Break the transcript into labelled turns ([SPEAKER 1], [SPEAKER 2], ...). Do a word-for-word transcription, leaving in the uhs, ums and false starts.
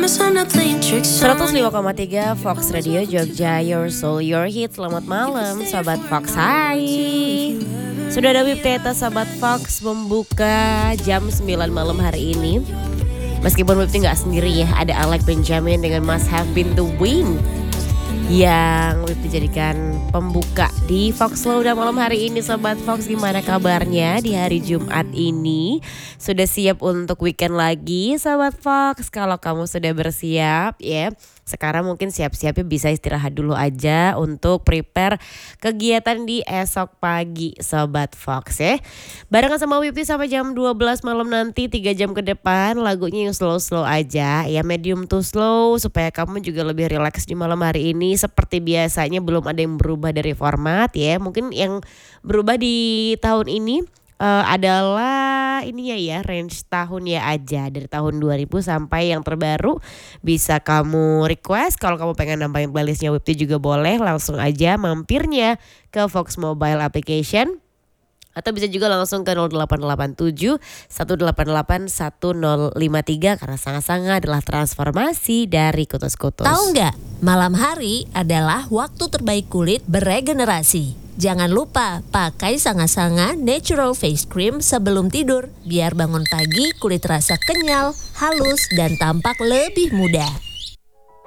[SPEAKER 1] seratus lima koma tiga Fox Radio Jogja, Your Soul, Your Hit. Selamat malam Sobat Fox, hai. Sudah ada Whip Teta Sobat Fox membuka jam sembilan malam hari ini. Meskipun Whip gak sendiri ya, ada Alex Benjamin dengan Must Have Been The Wind yang Whip dijadikan pembuka di Fox Low. Dan malam hari ini Sobat Fox, gimana kabarnya di hari Jumat ini? Sudah siap untuk weekend lagi Sobat Fox? Kalau kamu sudah bersiap ya, sekarang mungkin siap-siapnya bisa istirahat dulu aja untuk prepare kegiatan di esok pagi Sobat Fox ya. Barengan sama Wipti sampai jam dua belas malam nanti, tiga jam ke depan. Lagunya yang slow-slow aja ya, medium to slow, supaya kamu juga lebih relax di malam hari ini. Seperti biasanya belum ada yang berubah dari format ya. Mungkin yang berubah di tahun ini uh, adalah ininya ya, range tahunnya aja, dari tahun dua ribu sampai yang terbaru. Bisa kamu request, kalau kamu pengen nambahin playlistnya Wipti juga boleh, langsung aja mampirnya ke Fox Mobile Application. Atau bisa juga langsung ke nol delapan delapan tujuh satu delapan delapan satu nol lima tiga, karena Sanga-Sanga adalah transformasi dari kutus-kutus.
[SPEAKER 2] Tahu nggak, malam hari adalah waktu terbaik kulit beregenerasi. Jangan lupa pakai Sanga-Sanga Natural Face Cream sebelum tidur, biar bangun pagi kulit terasa kenyal, halus, dan tampak lebih muda.